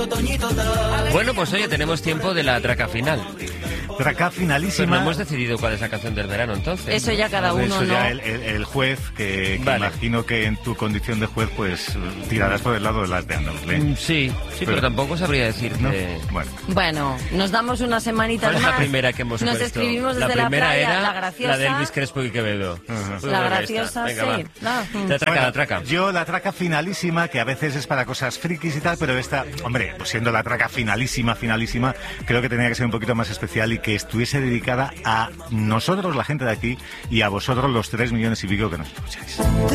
Bueno, pues oye, tenemos tiempo de la traca final. Traca Pero finalísima. no hemos decidido cuál es la canción del verano, entonces. Eso ya cada uno, Eso ¿no? ya el juez, que Vale. imagino que en tu condición de juez, pues tirarás por el lado de las de Andalucía. Sí, pero tampoco sabría decirte. ¿No? Bueno. Bueno, nos damos unas semanitas ¿Cuál es más. la primera que hemos Nos puesto? escribimos desde la la primera playa, era la graciosa. la de Elvis Crespo y Quevedo. La graciosa, Venga, sí. va. No. La traca, Bueno, la traca. Yo la traca finalísima, que a veces es para cosas frikis y tal, pero esta, hombre, pues siendo la traca finalísima, creo que tenía que ser un poquito más especial y que estuviese dedicada a nosotros, la gente de aquí, y a vosotros, los 3 millones y pico que nos escucháis.